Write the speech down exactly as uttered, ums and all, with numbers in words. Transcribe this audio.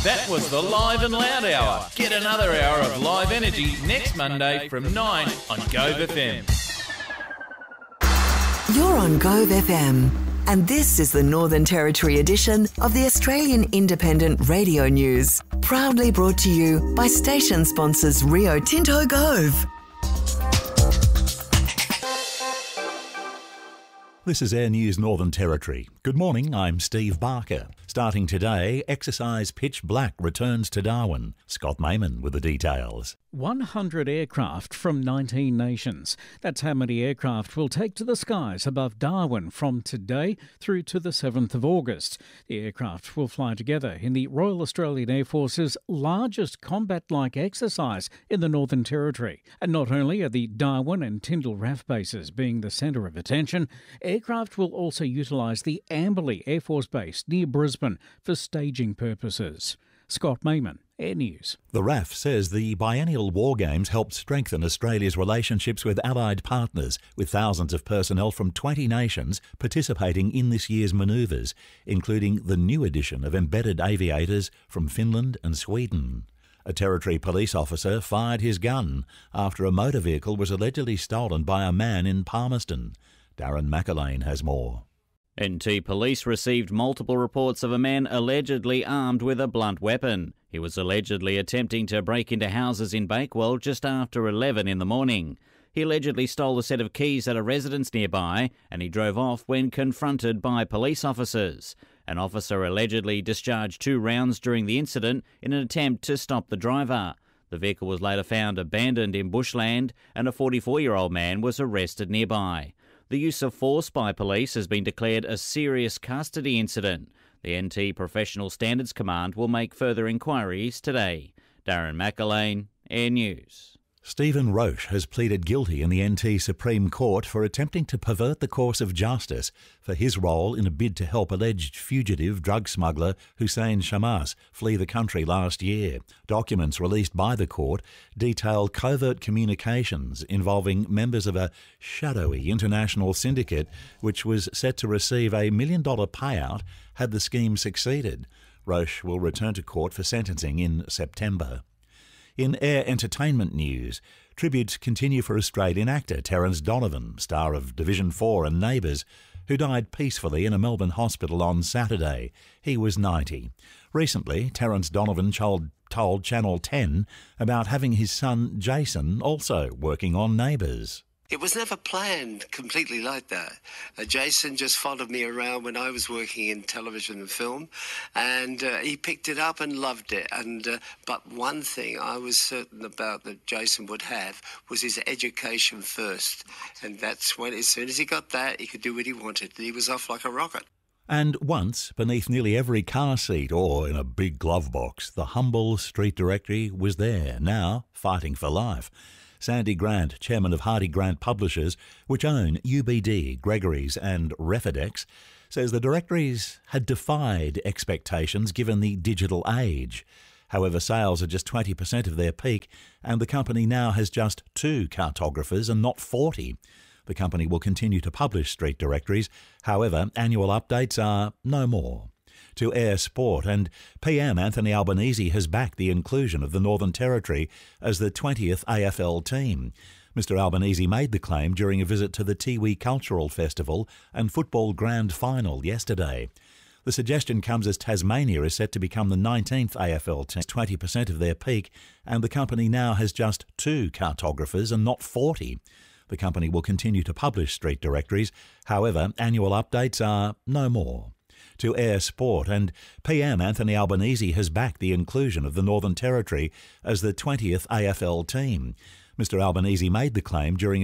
That was the Live and Loud Hour. Get another hour of live energy next Monday from nine on Gove F M. You're on Gove F M, and this is the Northern Territory edition of the Australian Independent Radio News. Proudly brought to you by station sponsors Rio Tinto Gove. This is Air News Northern Territory. Good morning, I'm Steve Barker. Starting today, exercise Pitch Black returns to Darwin. Scott Mayman with the details. one hundred aircraft from nineteen nations. That's how many aircraft will take to the skies above Darwin from today through to the seventh of August. The aircraft will fly together in the Royal Australian Air Force's largest combat-like exercise in the Northern Territory. And not only are the Darwin and Tyndall R A F bases being the centre of attention, aircraft will also utilise the Amberley Air Force Base near Brisbane for staging purposes. Scott Mayman, Air News. The R A F says the biennial war games helped strengthen Australia's relationships with allied partners, with thousands of personnel from twenty nations participating in this year's manoeuvres, including the new addition of embedded aviators from Finland and Sweden. A Territory police officer fired his gun after a motor vehicle was allegedly stolen by a man in Palmerston. Darren McAlane has more. N T Police received multiple reports of a man allegedly armed with a blunt weapon. He was allegedly attempting to break into houses in Bakewell just after eleven in the morning. He allegedly stole a set of keys at a residence nearby, and he drove off when confronted by police officers. An officer allegedly discharged two rounds during the incident in an attempt to stop the driver. The vehicle was later found abandoned in bushland, and a forty-four-year-old man was arrested nearby. The use of force by police has been declared a serious custody incident. The N T Professional Standards Command will make further inquiries today. Darren McAlane, Air News. Stephen Roche has pleaded guilty in the N T Supreme Court for attempting to pervert the course of justice for his role in a bid to help alleged fugitive drug smuggler Hussein Shammas flee the country last year. Documents released by the court detailed covert communications involving members of a shadowy international syndicate which was set to receive a million-dollar payout had the scheme succeeded. Roche will return to court for sentencing in September. In air entertainment news, tributes continue for Australian actor Terence Donovan, star of Division four and Neighbours, who died peacefully in a Melbourne hospital on Saturday. He was ninety. Recently, Terence Donovan told, told Channel ten about having his son Jason also working on Neighbours. It was never planned completely like that. Uh, Jason just followed me around when I was working in television and film, and uh, he picked it up and loved it. And uh, but one thing I was certain about that Jason would have was his education first, and that's when, as soon as he got that, he could do what he wanted. He was off like a rocket. And once, beneath nearly every car seat or in a big glove box, the humble street directory was there, now fighting for life. Sandy Grant, chairman of Hardy Grant Publishers, which own U B D, Gregory's and Refidex, says the directories had defied expectations given the digital age. However, sales are just twenty percent of their peak, and the company now has just two cartographers and not forty. The company will continue to publish street directories. However, annual updates are no more. To Air Sport, and P M Anthony Albanese has backed the inclusion of the Northern Territory as the twentieth A F L team. Mister Albanese made the claim during a visit to the Tiwi Cultural Festival and Football Grand Final yesterday. The suggestion comes as Tasmania is set to become the nineteenth A F L team, twenty percent of their peak, and the company now has just two cartographers and not forty. The company will continue to publish street directories. However, annual updates are no more. To Air Sport, and P M Anthony Albanese has backed the inclusion of the Northern Territory as the twentieth A F L team. Mister Albanese made the claim during